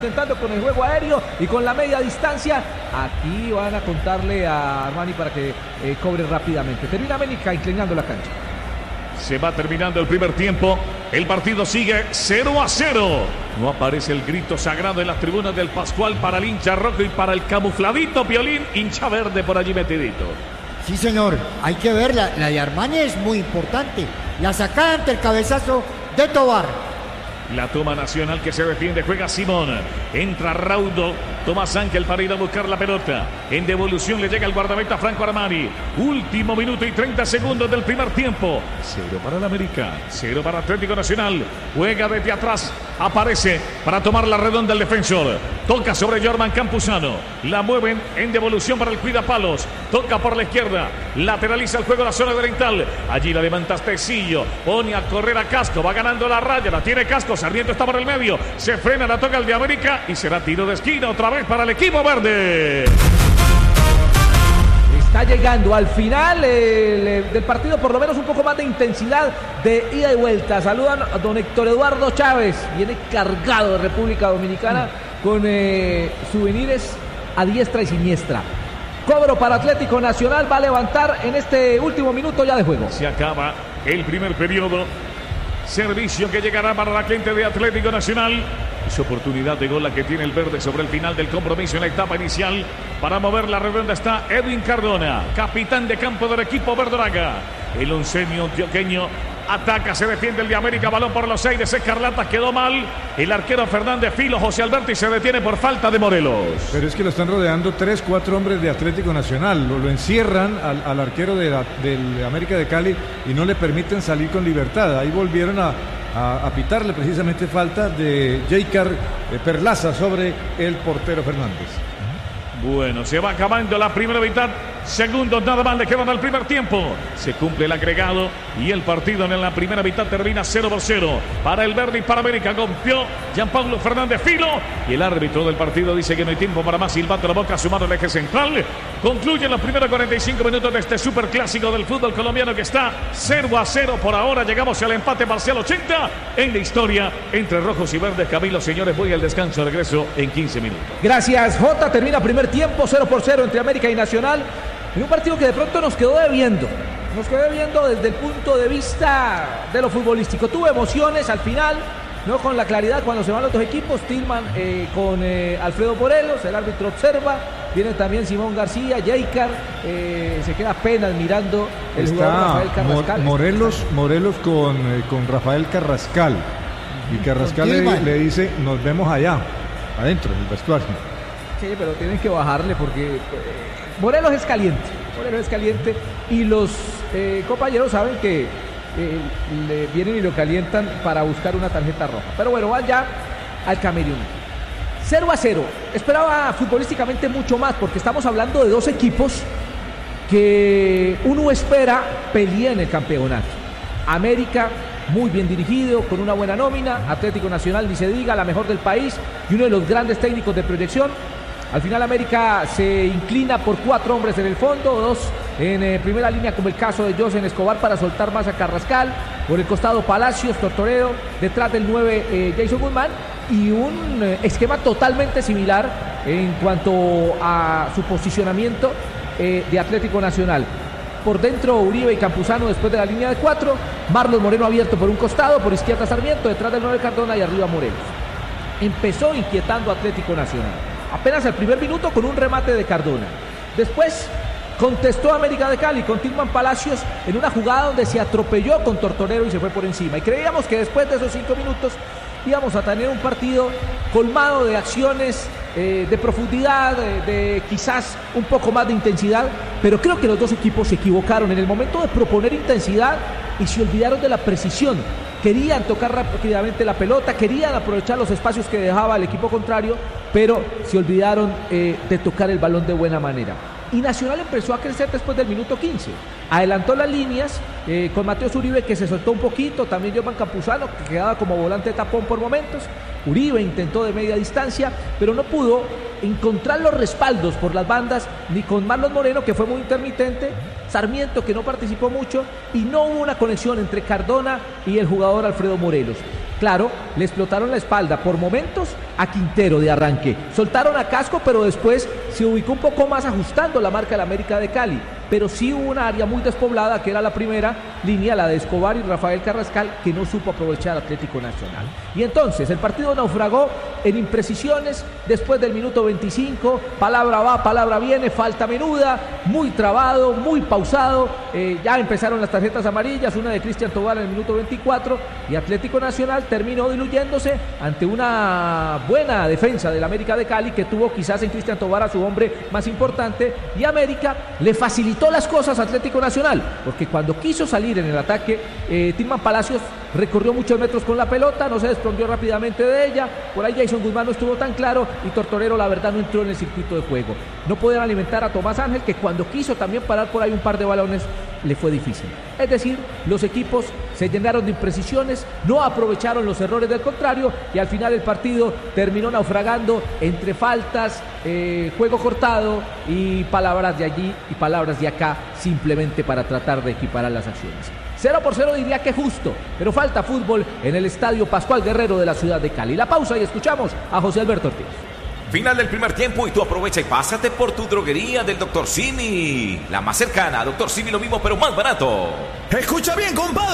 intentando con el juego aéreo y con la media distancia. Aquí van a contarle a Armani para que cobre rápidamente. Termina América inclinando la cancha. Se va terminando el primer tiempo. El partido sigue 0-0. No aparece el grito sagrado en las tribunas del Pascual para el hincha rojo y para el camufladito Piolín, hincha verde por allí metidito. Sí, señor, hay que verla. La de Armani es muy importante. La sacada ante el cabezazo de Tobar. La toma Nacional que se defiende, juega Simón. Entra Raudo, Tomás Ángel para ir a buscar la pelota. En devolución le llega el guardameta Franco Armani. Último minuto y 30 segundos del primer tiempo. 0 para el América, 0 para Atlético Nacional. Juega desde atrás, aparece para tomar la redonda el defensor. Toca sobre Jorman Campuzano. La mueven en devolución para el cuidapalos. Toca por la izquierda, lateraliza el juego la zona oriental. Allí la levanta Tecillo, pone a correr a Casco, va ganando la raya, la tiene Casco. Sarmiento está por el medio, se frena, la toca el de América y será tiro de esquina otra vez para el equipo verde. Está llegando al final del partido, por lo menos un poco más de intensidad de ida y vuelta. Saludan a don Héctor Eduardo Chávez, viene cargado de República Dominicana con souvenirs a diestra y siniestra. Cobro para Atlético Nacional, va a levantar en este último minuto ya de juego. Se acaba el primer periodo. Servicio que llegará para la gente de Atlético Nacional. Es oportunidad de gol la que tiene el verde sobre el final del compromiso en la etapa inicial. Para mover la redonda está Edwin Cardona, capitán de campo del equipo verdolaga. El onceño antioqueño ataca, se defiende el de América, balón por los aires, Escarlata quedó mal. El arquero Fernández Filo, José Alberto, y se detiene por falta de Morelos. Pero es que lo están rodeando 3-4 hombres de Atlético Nacional. Lo encierran al arquero del América de Cali y no le permiten salir con libertad. Ahí volvieron a pitarle precisamente falta de Jeicar Perlaza sobre el portero Fernández. Bueno, se va acabando la primera mitad. Segundos nada más le quedan al primer tiempo. Se cumple el agregado y el partido en la primera mitad termina 0-0 para el verde y para América. Golpeó Gianpablo Fernández Filo y el árbitro del partido dice que no hay tiempo para más. Silbato la boca, sumado el eje central. Concluyen los primeros 45 minutos de este superclásico del fútbol colombiano que está 0-0 por ahora. Llegamos al empate parcial 80 en la historia entre rojos y verdes. Camilo, señores, voy al descanso. Regreso en 15 minutos. Gracias, Jota. Termina primer tiempo 0-0 entre América y Nacional. En un partido que de pronto nos quedó debiendo. Nos quedó debiendo desde el punto de vista de lo futbolístico. Tuvo emociones al final, no con la claridad cuando se van los dos equipos. Tillman con Alfredo Morelos, el árbitro observa. Viene también Simón García, Jeicar. Se queda apenas mirando el jugador Rafael Carrascal. Morelos con Rafael Carrascal. Y Carrascal le dice, nos vemos allá, adentro del vestuario. Sí, pero tienen que bajarle porque Morelos es caliente y los compañeros saben que le vienen y lo calientan para buscar una tarjeta roja. Pero bueno, van ya al camerino. 0-0. Esperaba futbolísticamente mucho más porque estamos hablando de dos equipos que uno espera peleen el campeonato. América, muy bien dirigido, con una buena nómina. Atlético Nacional, ni se diga, la mejor del país y uno de los grandes técnicos de proyección. Al final América se inclina por 4 hombres en el fondo, 2 en primera línea, como el caso de José Escobar, para soltar más a Carrascal. Por el costado Palacios, Tortorero, detrás del 9 Jason Guzmán, y un esquema totalmente similar en cuanto a su posicionamiento de Atlético Nacional. Por dentro Uribe y Campuzano después de la línea de 4, Marlon Moreno abierto por un costado, por izquierda Sarmiento, detrás del 9 Cardona y arriba Morelos. Empezó inquietando a Atlético Nacional. Apenas el primer minuto con un remate de Cardona. Después contestó América de Cali con Tillman Palacios en una jugada donde se atropelló con Tortorero y se fue por encima. Y creíamos que después de esos 5 minutos íbamos a tener un partido colmado de acciones, de profundidad, de quizás un poco más de intensidad. Pero creo que los dos equipos se equivocaron en el momento de proponer intensidad y se olvidaron de la precisión. Querían tocar rápidamente la pelota, querían aprovechar los espacios que dejaba el equipo contrario, pero se olvidaron de tocar el balón de buena manera. Y Nacional empezó a crecer después del minuto 15. Adelantó las líneas con Mateus Uribe, que se soltó un poquito, también Jorman Campuzano, que quedaba como volante tapón por momentos. Uribe intentó de media distancia, pero no pudo encontrar los respaldos por las bandas, ni con Marlon Moreno, que fue muy intermitente, Sarmiento, que no participó mucho, y no hubo una conexión entre Cardona y el jugador Alfredo Morelos. Claro, le explotaron la espalda por momentos a Quintero de arranque. Soltaron a Casco, pero después se ubicó un poco más ajustando la marca del América de Cali. Pero sí hubo una área muy despoblada, que era la primera línea, la de Escobar y Rafael Carrascal, que no supo aprovechar Atlético Nacional. Y entonces el partido naufragó en imprecisiones después del minuto 25. Palabra va, palabra viene, falta menuda, muy trabado, muy pausado. Ya empezaron las tarjetas amarillas, una de Cristian Tobar en el minuto 24. Y Atlético Nacional terminó diluyéndose ante una buena defensa del América de Cali, que tuvo quizás en Cristian Tobar a su hombre más importante. Y América le facilitó las cosas a Atlético Nacional, porque cuando quiso salir en el ataque, Tilman Palacios recorrió muchos metros con la pelota, no se desprendió rápidamente de ella. Por ahí Jason Guzmán no estuvo tan claro y Tortorero la verdad no entró en el circuito de juego. No podían alimentar a Tomás Ángel, que cuando quiso también parar por ahí un par de balones le fue difícil. Es decir, los equipos se llenaron de imprecisiones, no aprovecharon los errores del contrario y al final el partido terminó naufragando entre faltas, juego cortado y palabras de allí y palabras de acá, simplemente para tratar de equiparar las acciones. 0-0 diría que justo, pero falta fútbol en el Estadio Pascual Guerrero de la ciudad de Cali. La pausa y escuchamos a José Alberto Ortiz. Final del primer tiempo y tú aprovecha y pásate por tu droguería del Dr. Simi. La más cercana, Dr. Simi, lo mismo pero más barato. Escucha bien, compadre.